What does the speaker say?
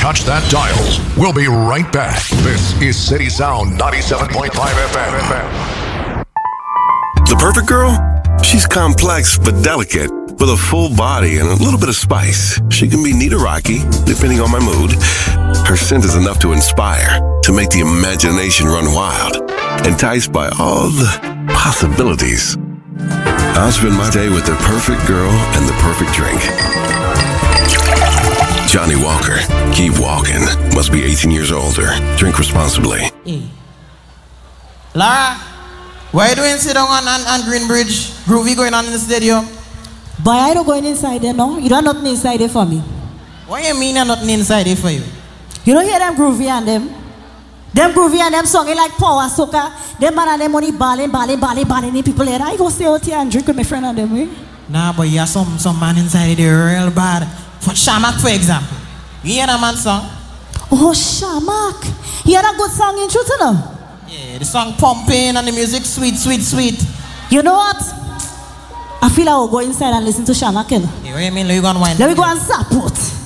touch that dial. We'll be right back. This is City Sound 97.5 FM. The perfect girl? She's complex but delicate, with a full body and a little bit of spice. She can be neat or rocky, depending on my mood. Her scent is enough to inspire, to make the imagination run wild, enticed by all the possibilities. I'll spend my day with the perfect girl and the perfect drink. Johnny Walker, keep walking. Must be 18 years older. Drink responsibly. Hey. Lara, why are you doing sit down on Greenbridge? Groovy going on in the stadium? But I don't go inside there, no? You don't have nothing inside there for me. What do you mean you're nothing inside there for you? You don't hear them Groovy and them? Them Groovy and them songing like power soca. Them man and them money balling. The people there. I go stay out here and drink with my friend and them, eh? Nah, but you have some man inside there real bad. For Shamak, for example. You hear that man song? Oh, Shamak. He had a good song in truth, you know? Yeah, the song pumping and the music sweet. You know what? I feel I will go inside and listen to Shamak, you know? Yeah, what do you mean? Let you go and wind Let me go and support.